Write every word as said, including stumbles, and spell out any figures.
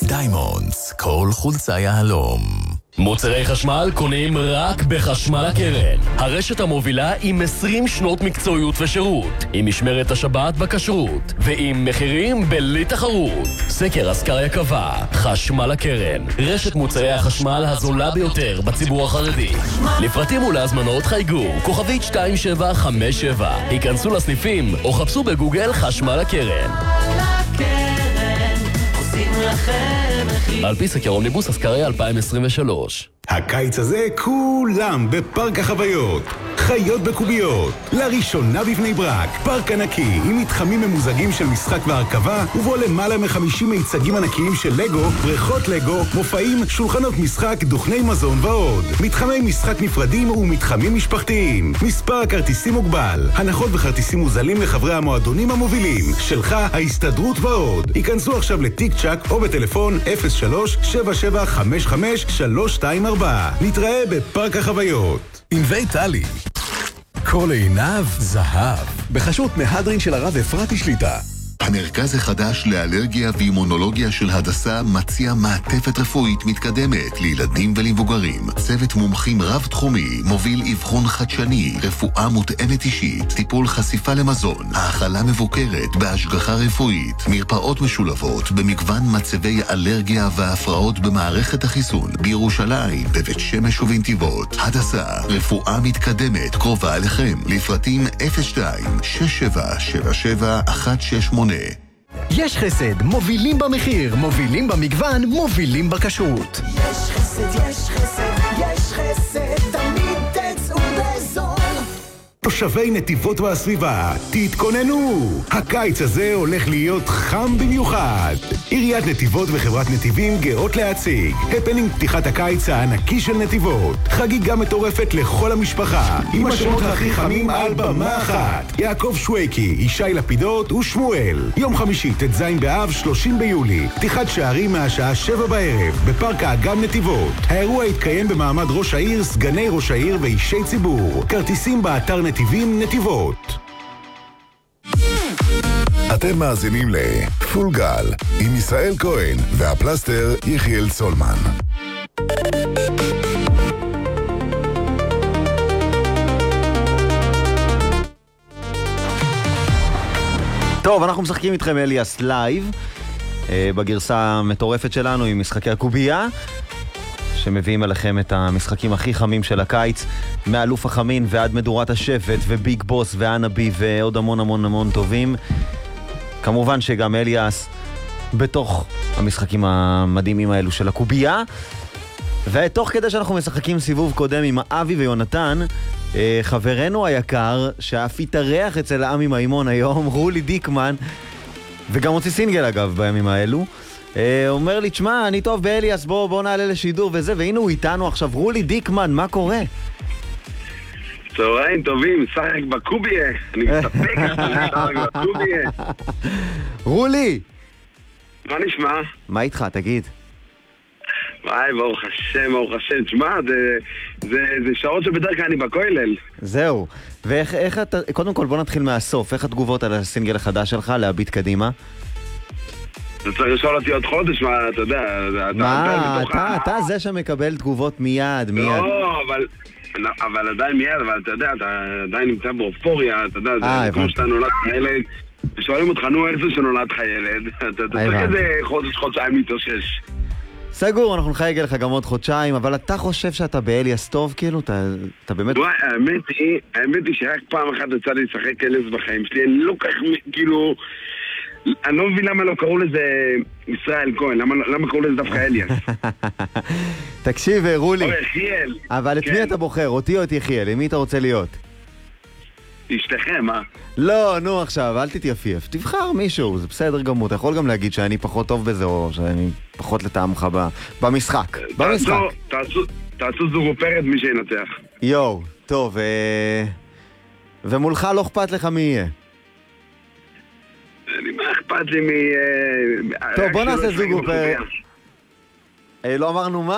דיימונדס, כל חולצה יהלום. מוצרי חשמל קונים רק בחשמל הקרן. הרשת המובילה עם עשרים שנות מקצועיות ושירות, עם משמרת השבת בכשרות, ועם מחירים בלי תחרות. סקר אסקריה קבע, חשמל הקרן, רשת מוצרי החשמל הזולה ביותר בציבור החרדי. לפרטים ולהזמנות חייגו, כוכבית שתיים שבע חמש שבע. היכנסו לסניפים או חפשו בגוגל חשמל הקרן. על פי סקר אומניבוס אסקריה אלפיים עשרים ושלוש. הקיץ הזה כולם בפארק החוויות. חיות בקוביות. לראשונה בבני ברק. פארק ענקי עם מתחמים ממוזגים של משחק והרכבה, ובו למעלה מחמישים מיצגים ענקיים של לגו, בריכות לגו, מופעים, שולחנות משחק, דוכני מזון ועוד. מתחמי משחק נפרדים ומתחמים משפחתיים. מספר הכרטיסים מוגבל. הנחות וכרטיסים מוזלים לחברי המועדונים המובילים. שלך, ההסתדרות ועוד. היכנסו עכשיו לטיק צ'ק או בטלפון אפס שלוש שבע שבע חמש חמש שלוש שתיים ארבע. נתראה בפארק החוויות. ענבי טלי, כל עיניו זהב, בחסות מהדרין של הרב אפרתי שליטה. המרכז החדש לאלרגיה ואימונולוגיה של הדסה מציע מעטפת רפואית מתקדמת לילדים ולמבוגרים. צוות מומחים רב-תחומי מוביל אבחון חדשני, רפואה מותאמת אישית, טיפול חשיפה למזון, האכלה מבוקרת בהשגחה רפואית, מרפאות משולבות במגוון מצבי אלרגיה והפרעות במערכת החיסון בירושלים, בבית שמש ובנתיבות. הדסה, רפואה מתקדמת קרובה אליכם. לפרטים אפס שתיים שש שבע שבע שבע אחת שש שמונה. יש חסד, מובילים במחיר, מובילים במגוון, מובילים בכשרות. יש חסד, יש חסד, יש חסד, תמיד תצאו בזול. תושבי נתיבות והסביבה, תתכוננו! הקיץ הזה הולך להיות חם במיוחד. עיריית נתיבות וחברת נתיבים גאות להציג הפנינג פתיחת הקיץ הענקי של נתיבות. חגיגה מטורפת לכל המשפחה, עם השמות הכי חמים על במה אחת. יעקב שויקי, ישי לפידות ושמואל. יום חמישי, ט"ז באב, שלושים ביולי. פתיחת שערים מהשעה שבע בערב, בפארק האגם נתיבות. האירוע יתקיים במעמד ראש העיר, סגני ראש העיר ואישי ציבור. כרטיסים באתר נתיבים נתיבות. אתם מאזינים לפול גל עם ישראל כהן והפלסטר יחיאל סולמן. טוב, אנחנו משחקים איתכם אליאס לייב בגרסה המטורפת שלנו עם משחקי הקובייה, שמביאים אליכם את המשחקים הכי חמים של הקיץ, מאלוף החמין ועד מדורת השבט וביג בוס ואנבי ועוד המון המון המון טובים. כמובן שגם אליאס בתוך המשחקים המדהימים האלו של הקובייה. ותוך כדי שאנחנו משחקים סיבוב קודם עם אבי ויונתן, חברנו היקר שאף התארח אצל עמי מימון היום, רולי דיקמן, וגם הוציא סינגל אגב בימים האלו, אומר לי, תשמע, אני טוב באליאס, בוא, בוא נעלה לשידור וזה, והנה הוא איתנו עכשיו. רולי דיקמן, מה קורה? צהריים טובים, שחק בקוביה. אני מסתפק, אני שחק בקוביה. רולי! מה נשמע? מה איתך, תגיד? וואי, ברוך השם, ברוך השם. תשמע, זה, זה, זה שעות שבדרך כלל אני בכולל. זהו. ואיך, איך אתה, קודם כל בוא נתחיל מהסוף. איך התגובות על הסינגל החדש שלך, להביט קדימה? אתה צריך לשאול אותי עוד חודש, מה, אתה יודע... מה, אתה, אתה זה שמקבל תגובות מיד, מיד. לא, אבל... אבל עדיין מיד, אבל אתה יודע, אתה עדיין נמצא באופוריה, אתה יודע, זה כמו שאתה נולד חיילד, ושואלים אותך, נו, איך זה שנולד חיילד? אתה צריך איזה חודש, חודשיים להתאושש. סגור, אנחנו נחייג לך גם עוד חודשיים, אבל אתה חושב שאתה באליאס טוב, כאילו? אתה באמת... וואי, האמת היא, האמת היא שרק פעם אחת יצא לי לשחק אליאס בחיים שלי, אני לא כך, כאילו... אני לא מבין למה לא קראו לזה ישראל כהן, למה, למה קראו לזה דווקא אליאס? תקשיב, רולי. או יחיאל. אבל את כן. מי אתה בוחר? אותי או את יחיאל? עם מי אתה רוצה להיות? אשתכם, מה? לא, נו עכשיו, אל תתייפייף. תבחר מישהו, זה בסדר גמור. אתה יכול גם להגיד שאני פחות טוב בזה, או שאני פחות לטעמך במשחק. במשחק. תעשו, תעשו זוג ופרד מי שינצח. יואו, טוב, ומולך לא אכפת לך מי יהיה? מה אכפת לי מ... טוב, בוא נעשה זוג ופרד. לא אמרנו מה?